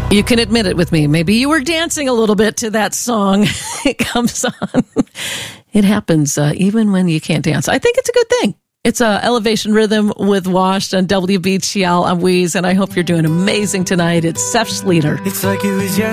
You can admit it with me. Maybe you were dancing a little bit to that song. It comes on. It happens even when you can't dance. I think it's a good thing. It's Elevation Rhythm with Washed on WBGL. I'm Weeze, and I hope you're doing amazing tonight. It's Seth Schleter. It's like it was